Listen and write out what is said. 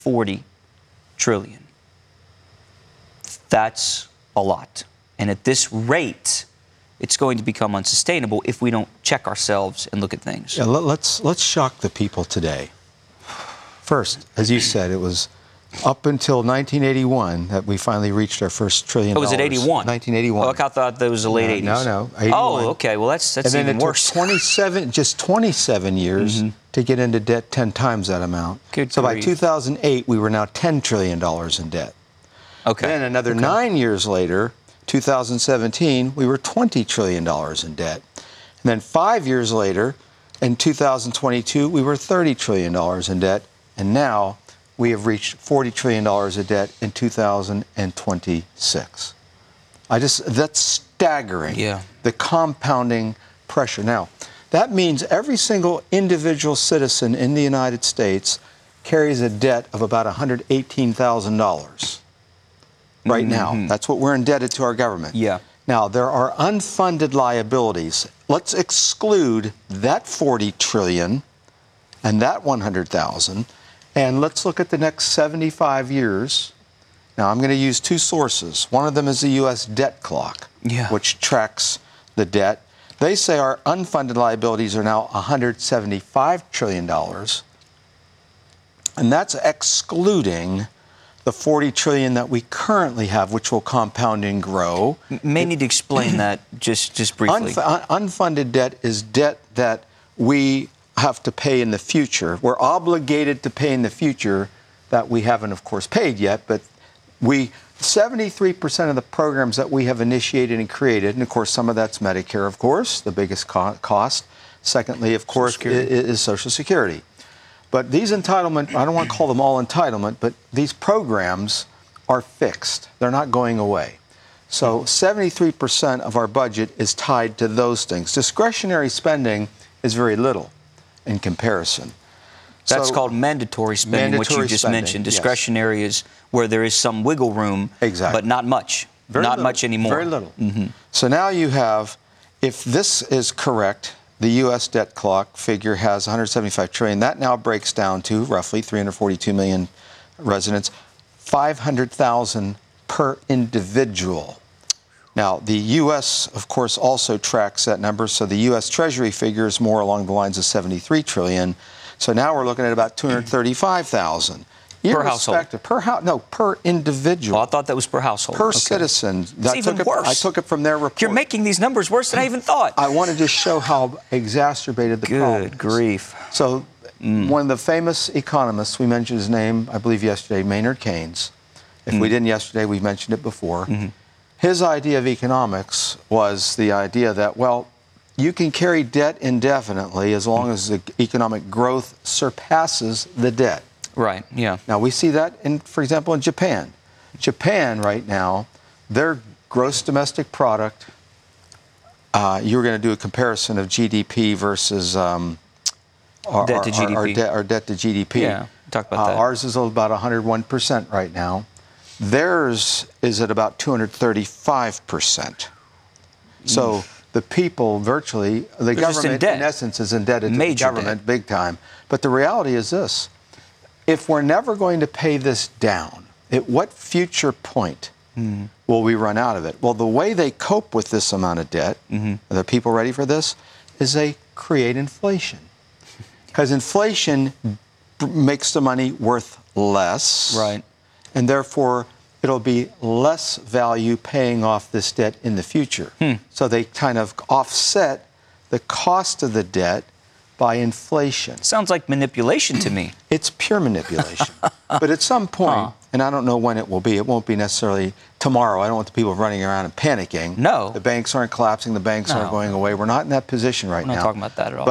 40 trillion. That's a lot. And at this rate, it's going to become unsustainable if we don't check ourselves and look at things. Yeah, let's shock the people today. First, as you said, it was up until 1981 that we finally reached our first $1 trillion. Oh, was it 81? 1981. Oh, I thought that was the late 80s. No, 81. Oh, okay. Well, that's and then even it worse. Took 27 years to get into debt 10 times that amount. Good so by grief. 2008, we were now $10 trillion in debt. Okay. Then another 9 years later, 2017, we were $20 trillion in debt. And then 5 years later, in 2022, we were $30 trillion in debt. And now we have reached $40 trillion of debt in 2026. That's staggering. Yeah. The compounding pressure. Now, that means every single individual citizen in the United States carries a debt of about $118,000 right now. That's what we're indebted to our government. Yeah. Now, there are unfunded liabilities. Let's exclude that 40 trillion and that 100,000, and let's look at the next 75 years. Now, I'm going to use two sources. One of them is the U.S. debt clock, which tracks the debt. They say our unfunded liabilities are now $175 trillion, and that's excluding the 40 trillion that we currently have, which will compound and grow. May need to explain that just briefly. Unfunded debt is debt that we have to pay in the future. We're obligated to pay in the future that we haven't, of course, paid yet, but 73% of the programs that we have initiated and created, and of course some of that's Medicare, of course, the biggest cost. Secondly, of course, is Social Security. But these entitlement, I don't want to call them all entitlement, but these programs are fixed. They're not going away. So 73% of our budget is tied to those things. Discretionary spending is very little in comparison. That's called mandatory spending, which you just mentioned. Discretionary is where there is some wiggle room, but not much. Not much anymore. Very little. So now you have, if this is correct, the U.S. debt clock figure has 175 trillion. That now breaks down to roughly 342 million residents, 500,000 per individual. Now, the U.S., of course, also tracks that number. So the U.S. Treasury figure is more along the lines of 73 trillion. So now we're looking at about 235,000. Per household? Per individual. Oh, I thought that was per household. Per citizen. It's even worse. I took it from their report. You're making these numbers worse than I even thought. I wanted to show how exacerbated the problem is. Good grief. So one of the famous economists, we mentioned his name, I believe yesterday, Maynard Keynes. If we didn't yesterday, we mentioned it before. His idea of economics was the idea that, well, you can carry debt indefinitely as long as the economic growth surpasses the debt. Right, yeah. Now, we see that, for example, in Japan. Japan right now, their gross domestic product, you're going to do a comparison of GDP versus debt to GDP. Our debt to GDP. Yeah, talk about that. Ours is about 101% right now. Theirs is at about 235%. So the people virtually, the government in essence is indebted to the government big time. But the reality is this. If we're never going to pay this down, at what future point will we run out of it? Well, the way they cope with this amount of debt, are the people ready for this, is they create inflation. Because inflation makes the money worth less. Right. And therefore, it'll be less value paying off this debt in the future. So they kind of offset the cost of the debt by inflation. Sounds like manipulation to me. It's pure manipulation. But at some point, and I don't know when it will be, it won't be necessarily tomorrow. I don't want the people running around and panicking. No. The banks aren't collapsing. The banks aren't going away. We're not in that position right now. We're not talking about that at all.